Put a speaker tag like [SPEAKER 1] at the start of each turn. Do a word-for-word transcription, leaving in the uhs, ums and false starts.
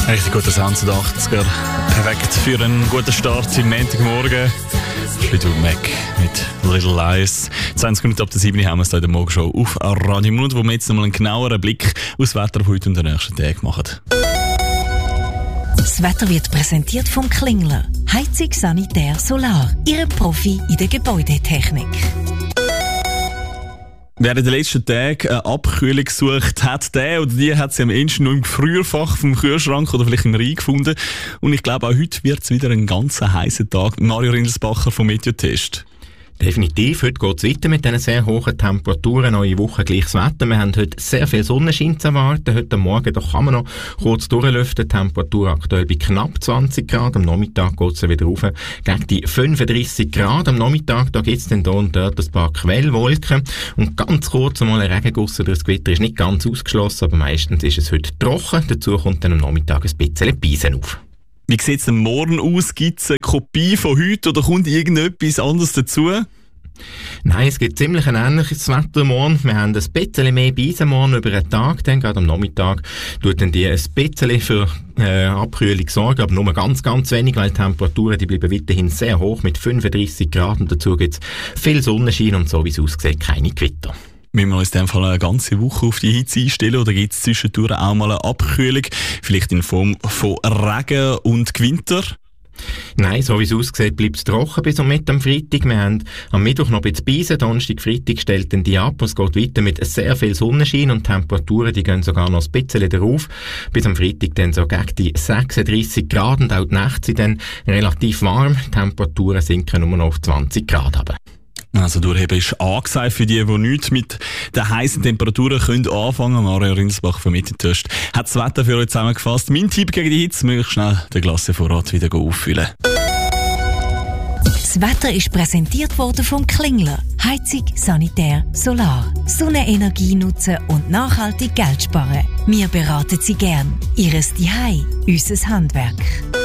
[SPEAKER 1] Richtig guter Sound zu den achtziger. Perfekt für einen guten Start im Montagmorgen. Fleetwood Mac mit Little Lies. zwanzig Minuten ab der sieben haben wir es hier in der Morgenshow auf Radio Mund, wo wir jetzt nochmal einen genaueren Blick auf das Wetter von heute und den nächsten Tag machen.
[SPEAKER 2] Das Wetter wird präsentiert vom Klingler. Heizung, Sanitär, Solar. Ihre Profi in der Gebäudetechnik.
[SPEAKER 1] Wer in den letzten Tagen eine Abkühlung gesucht hat, der oder die hat sie am ehesten nur im Gefrierfach vom Kühlschrank oder vielleicht im Rhein gefunden. Und ich glaube, auch heute wird es wieder ein ganz heißer Tag. Mario Rindelsbacher vom Meteotest.
[SPEAKER 3] Definitiv. Heute geht es weiter mit diesen sehr hohen Temperaturen. Neue Woche gleiches Wetter. Wir haben heute sehr viel Sonnenschein zu erwarten. Heute Morgen da kann man noch kurz durchlüften. Die Temperatur aktuell bei knapp zwanzig Grad. Am Nachmittag geht es wieder rauf gegen die fünfunddreissig Grad. Am Nachmittag da gibt es dann hier und dort ein paar Quellwolken. Und ganz kurz einmal ein Regenguss oder das Gewitter ist nicht ganz ausgeschlossen, aber meistens ist es heute trocken. Dazu kommt dann am Nachmittag ein bisschen Beisen auf.
[SPEAKER 1] Wie sieht es denn morgen aus? Gibt es eine Kopie von heute oder kommt irgendetwas anderes dazu?
[SPEAKER 3] Nein, es gibt ziemlich ein ähnliches Wetter morgen. Wir haben ein bisschen mehr Beisen morgen über den Tag, dann gerade am Nachmittag tut dann die ein bisschen für äh, Abkühlung sorgen, aber nur ganz, ganz wenig, weil die Temperaturen die bleiben weiterhin sehr hoch mit fünfunddreissig Grad und dazu gibt es viel Sonnenschein und so wie es aussieht, keine Gewitter.
[SPEAKER 1] Müssen wir uns in dem Fall eine ganze Woche auf die Hitze einstellen oder gibt es zwischendurch auch mal eine Abkühlung, vielleicht in Form von Regen und Gewitter?
[SPEAKER 3] Nein, so wie es aussieht, bleibt es trocken bis um Mittag am Freitag. Wir haben am Mittwoch noch ein bisschen Beisen, Donnerstag, Freitag stellt dann die ab und es geht weiter mit sehr viel Sonnenschein und Temperaturen, die gehen sogar noch ein bisschen darauf. Bis am Freitag dann so gegen die sechsunddreissig Grad und auch die Nächte sind dann relativ warm. Die Temperaturen sinken nur noch auf zwanzig Grad runter.
[SPEAKER 1] Also durchheben ist angesagt für die, die nichts mit den heißen Temperaturen können anfangen. Mario Rindelsbach vom Meteotest hat das Wetter für euch zusammengefasst. Mein Tipp gegen die Hitze, möglichst schnell den Glassevorrat wieder auffüllen.
[SPEAKER 2] Das Wetter ist präsentiert worden vom Klingler. Heizung, Sanitär, Solar. Sonnenenergie nutzen und nachhaltig Geld sparen. Wir beraten Sie gern. Ihres Zuhause, unser Handwerk.